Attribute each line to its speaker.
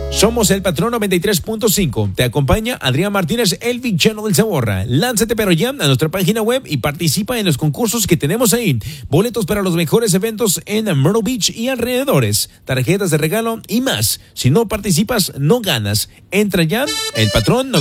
Speaker 1: Somos el Patrón 93.5. Te acompaña Adrián Martínez, el villano del Zaborra. Lánzate pero ya a nuestra página web y participa en los concursos que tenemos ahí. Boletos para los mejores eventos en Myrtle Beach y alrededores, tarjetas de regalo y más. Si no participas, no ganas. Entra ya, el Patrón